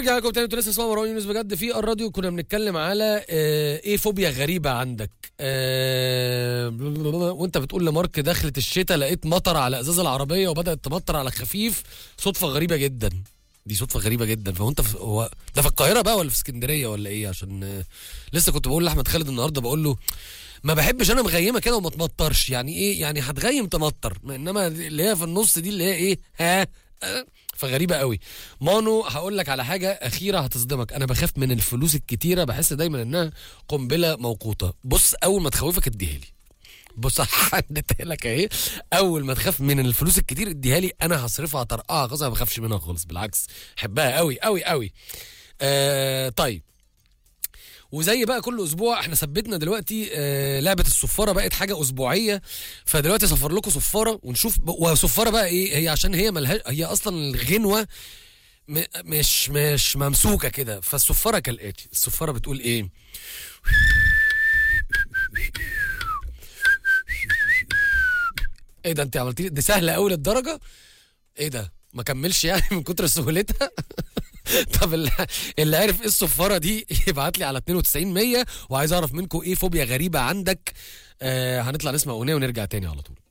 ورجع لكم تاني. انتوا لسه اسمعوا مروان يونس بجد في الراديو. كنا بنتكلم على ايه فوبيا غريبه عندك. وانت بتقول لمارك دخلت الشتاء لقيت مطر على ازاز العربيه وبدات تمطر على خفيف. صدفه غريبه جدا، دي صدفه غريبه جدا. فهو انت هو ده في القاهره بقى ولا في اسكندريه ولا ايه؟ عشان لسه كنت بقول لاحمد خالد النهارده بقول له ما بحبش انا مغيمه كده وما تمطرش. يعني ايه يعني هتغيم تمطر، انما اللي هي في النص دي اللي هي ايه فغريبه قوي. مانو هقول لك على حاجه اخيره هتصدمك. انا بخاف من الفلوس الكتيره، بحس دايما انها قنبله موقوته. بص اول ما تخوفك اديها لي. بص حددتها لك اهي. اول ما تخاف من الفلوس الكتير اديها لي، انا هصرفها هطرقعها خلاص. ما بخافش منها خالص، بالعكس احبها قوي قوي قوي. طيب، وزي بقى كل اسبوع احنا ثبتنا دلوقتي لعبه الصفاره بقت حاجه اسبوعيه. فدلوقتي صفر لكم صفاره ونشوف وصفاره بقى ايه هي، عشان هي ملهاش، هي اصلا الغنوه مش ممسوكه كده. فالصفاره كالاتي، الصفاره بتقول ايه؟ ايه ده انت عملتي دي سهله قوي للدرجه؟ ايه ده ما كملش يعني من كتر سهولتها؟ طب اللي عارف ايه الصفاره دي يبعت لي على 92 100. وعايز اعرف منكم ايه فوبيا غريبه عندك. هنطلع نسمع اغنيه ونرجع تاني على طول.